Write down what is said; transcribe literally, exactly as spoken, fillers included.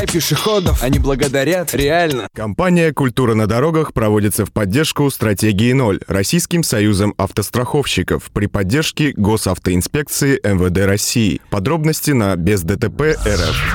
пешеходов, они благодарят, реально. Компания «Культура на дорогах» проводится в поддержку стратегии ноль Российским союзом автостраховщиков при поддержке Госавтоинспекции эм вэ дэ России. Подробности на без дэ тэ пэ точка эр эф.